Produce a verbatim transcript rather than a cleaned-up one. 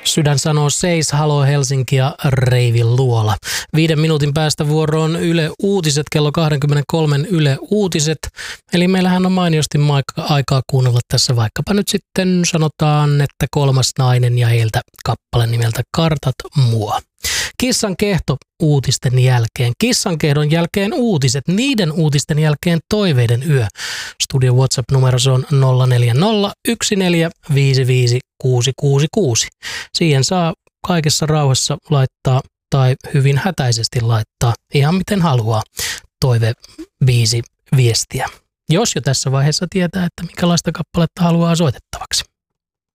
Sydän sanoo seis, Halo Helsinki ja Reivi Luola. Viiden minuutin päästä vuoroon Yle Uutiset, kello kaksikymmentäkolme Yle Uutiset. Eli meillähän on mainiosti aikaa kuunnella tässä vaikkapa nyt sitten sanotaan, että Kolmas nainen ja heiltä kappale nimeltä Kartat mua. Kissan kehto uutisten jälkeen. Kissan kehdon jälkeen uutiset. Niiden uutisten jälkeen toiveiden yö. Studio WhatsApp-numero on nolla neljä nolla yksi neljä viisi viisi kuusi kuusi kuusi. Siihen saa kaikessa rauhassa laittaa tai hyvin hätäisesti laittaa ihan miten haluaa toive viisi viestiä. Jos jo tässä vaiheessa tietää, että minkälaista kappaletta haluaa soitettavaksi.